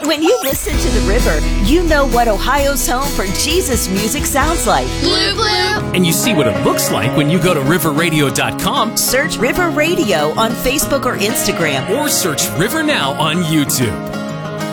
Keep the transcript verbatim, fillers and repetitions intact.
When you listen to the river, you know what Ohio's home for Jesus music sounds like. Blue, blue. And you see what it looks like when you go to river radio dot com. Search River Radio on Facebook or Instagram. Or search River Now on YouTube.